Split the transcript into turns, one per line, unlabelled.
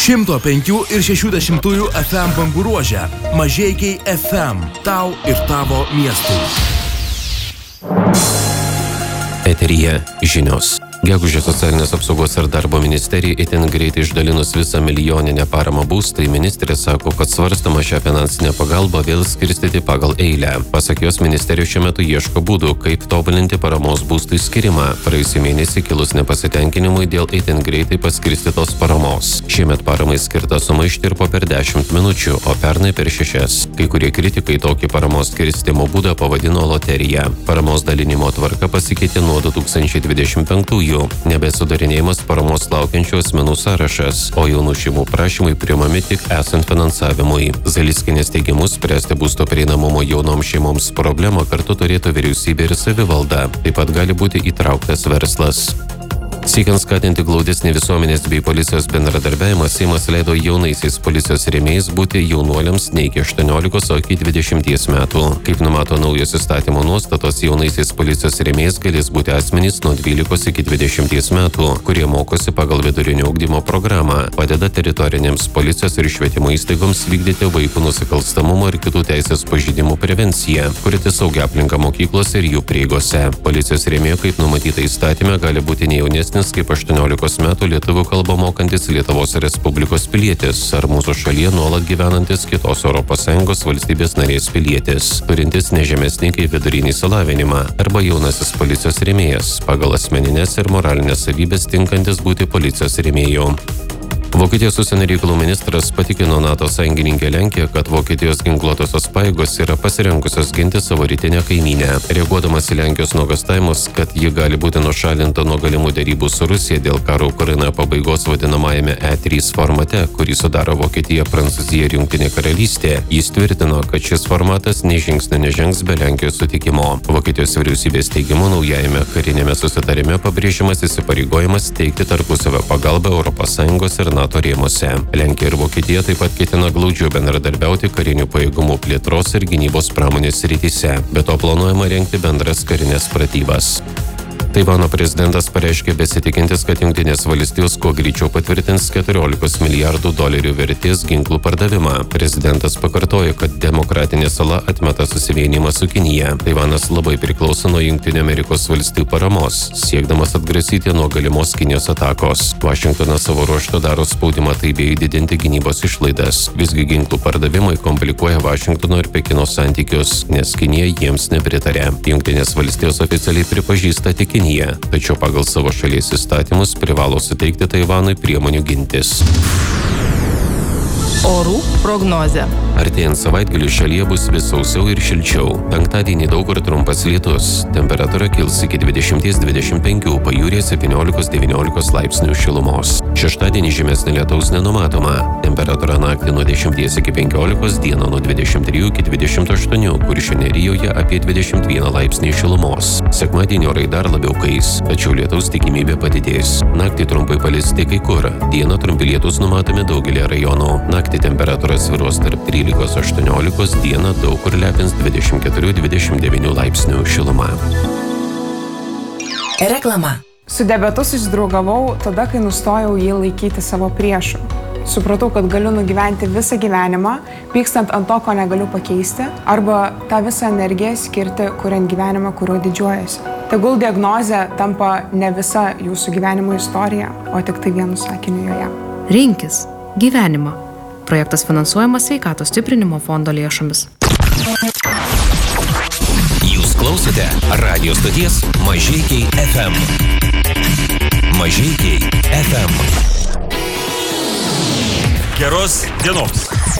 105 ir 60 FM bangų ruože. Mažeikiai FM. Tau ir tavo miestui.
Eteryje žinios. Gegužę socialinės apsaugos ir darbo ministerija itin greitai išdalinus visą milijoninę paramą būstai, ministrė sako, kad svarstama šią finansinę pagalbą vėl skirstyti pagal eilę. Pasak jos, ministerija šiuo metu ieško būdų, kaip tobulinti paramos būstai skirimą. Praėjusį mėnesį kilus nepasitenkinimui dėl itin greitai paskirstytos paramos. Šiemet paramai skirta suma ištirpo per 10 minučių, o pernai per 6. Kai kurie kritikai tokį paramos skirstymo būdą pavadino loterija. Paramos dalinimo tvarka pasikeitė nuo 2025-ųjų. Nebesudarinėjimas paramos laukiančių asmenų sąrašas, o jaunų šeimų prašymai priimami tik esant finansavimui. Zalickienės teigimu, spręsti būsto prieinamumo jaunoms šeimoms problemą kartu turėtų vyriausybė ir savivalda. Taip pat gali būti įtrauktas verslas. Siekiant skatinti glaudesnį visuomenės bei policijos bendradarbiavimą, Seimas leido jaunaisiais policijos rėmėjais būti jaunuoliams ne iki 18, o iki 20 metų. Kaip numato naujos įstatymo nuostatos, jaunaisiais policijos rėmėjais galės būti asmenys nuo 12 iki 20 metų, kurie mokosi pagal vidurinio ugdymo programą, padeda teritorinėms policijos ir švietimo įstaigoms vykdyti vaikų nusikalstamumo ir kitų teisės pažeidimų prevenciją, kurti saugią aplinką mokyklose ir jų prieigose. Policijos rėmėjų, kaip numatyta įstatyme, gali būti ne jaunesnis kaip 18 metų lietuvių kalbą mokantis Lietuvos Respublikos pilietis ar mūsų šalyje nuolat gyvenantis kitos ES valstybės narės pilietis, turintis nežemesnį kaip vidurinį išsilavinimą, arba jaunasis policijos rėmėjas, pagal asmeninės ir moralinės savybės tinkantis būti policijos rėmėju. Vokietijos užsienio reikalų ministras patikino NATO sąjungininkę Lenkiją, kad Vokietijos ginkluotosios pajėgos yra pasirengusios ginti savo rytinę kaimynę. Reaguodamas į Lenkijos nuogąstavimus, kad ji gali būti nušalinta nuo galimų derybų su Rusija dėl karo Ukrainoje pabaigos vadinamajame E3 formate, kurį sudaro Vokietija, Prancūzija ir Jungtinė karalystė, jis tvirtino, kad šis formatas nei žingsnio nežengs be Lenkijos sutikimo. Vokietijos vyriausybės teigimu, naujajame karinėme susitarime pabrėžiamas įsipareigojimas teikti tarpusavio pagalbą ES ir NATO rėmuose. Lenkija ir Vokietija taip pat ketina glaudžiau bendradarbiauti karinių pajėgumų plėtros ir gynybos pramonės srityse, be to planuojama rengti bendras karinės pratybas. Taivano prezidentas pareiškė besitikintis, kad Jungtinės valstijos kuo greičiau patvirtins $14 milijardų vertės ginklų pardavimą. Prezidentas pakartojo, kad demokratinė sala atmeta susivienimą su Kinija. Taivanas labai priklauso nuo Jungtinių Amerikos valstijų paramos, siekdamas atgrasyti nuo galimos Kinijos atakos. Vašingtonas savo ruožtu daro spaudimą Taibėjui didinti gynybos išlaidas. Visgi ginklų pardavimai komplikuoja Vašingtono ir Pekino santykius, nes Kinija jiems nepritarė. Jungtinės valstijos oficialiai pripažįsta tik Kiniją, tačiau pagal savo šalies įstatymus privalo suteikti Taivanui priemonių gintis.
Orų prognozė.
Artėjant savaitgaliui šalyje bus vis sausiau ir šilčiau. Penktadienį daug kur trumpas lietus. Temperatūra kils iki 20-25, pajūryje 17-19 laipsnių šilumos. Šeštadienį žymesnio lietaus nenumatoma. Temperatūra naktį nuo 10 iki 15, dieną nuo 23 iki 28, Kuršių nerijoje apie 21 laipsnį šilumos. Sekmadienį orai dar labiau kais, tačiau lietaus tikimybė padidės. Naktį trumpai palis tik kai kur. Dieną trumpi lietus numatomi daugelį rajonų. Naktį temperatūra svyruos tarp 13-18, dieną daug kur lepins 24-29 laipsnių šiluma.
Reklama.
Su diabetu susidraugavau tada, kai nustojau jį laikyti savo priešu. Supratau, kad galiu nugyventi visą gyvenimą, pykstant ant to, ko negaliu pakeisti, arba tą visą energiją skirti, kuriant gyvenimą, kuriuo didžiuojasi. Tegul diagnozė tampa ne visa jūsų gyvenimo istorija, o tik tai vienu sakiniu joje.
Rinkis gyvenimą. Projektas finansuojamas Sveikatos stiprinimo fondo lėšomis.
Jūs klausote radio stoties Mažeikiai FM. Mažeikiai FM.
Geros dienos.